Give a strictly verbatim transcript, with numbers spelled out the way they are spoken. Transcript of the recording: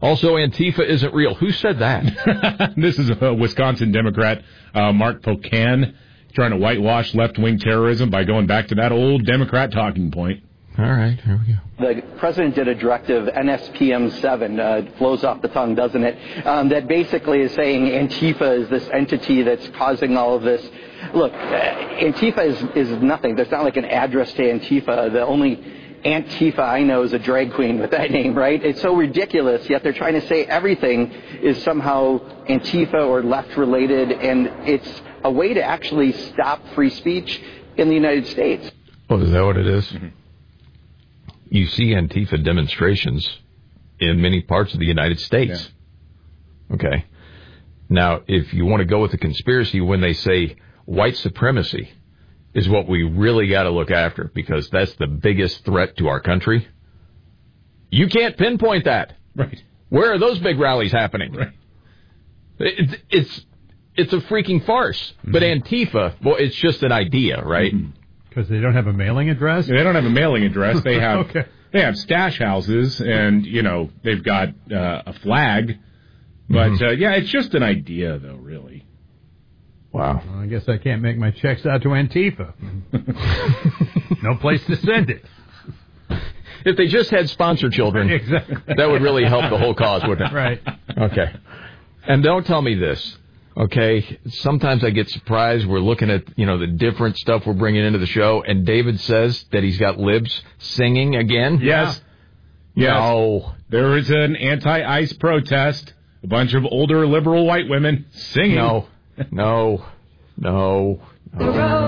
Also, Antifa isn't real. Who said that? This is a Wisconsin Democrat, uh, Mark Pocan, trying to whitewash left-wing terrorism by going back to that old Democrat talking point. All right, here we go. The president did a directive, N S P M seven, uh, flows off the tongue, doesn't it, um, that basically is saying Antifa is this entity that's causing all of this. Look, uh, Antifa is, is nothing. There's not like an address to Antifa. The only Antifa I know is a drag queen with that name, right? It's so ridiculous, yet they're trying to say everything is somehow Antifa or left-related, and it's a way to actually stop free speech in the United States. Oh, is that what it is? Mm-hmm. You see Antifa demonstrations in many parts of the United States. Yeah. Okay. Now, if you want to go with the conspiracy, when they say white supremacy is what we really got to look after because that's the biggest threat to our country, you can't pinpoint that. Right. Where are those big rallies happening? Right. It, it's it's a freaking farce. Mm-hmm. But Antifa, well, it's just an idea, right? Mm-hmm. Because they don't have a mailing address? They don't have a mailing address. They have okay. they have stash houses, and, you know, they've got uh, a flag. But, mm-hmm. uh, yeah, it's just an idea, though, really. Wow. Well, I guess I can't make my checks out to Antifa. No place to send it. If they just had sponsor children, exactly. that would really help the whole cause, wouldn't it? Right. Okay. And don't tell me this. Okay, sometimes I get surprised. We're looking at, you know, the different stuff we're bringing into the show, and David says that he's got libs singing again. Yes. Yes. No. There is an anti-ICE protest. A bunch of older liberal white women singing. No. No. No. No.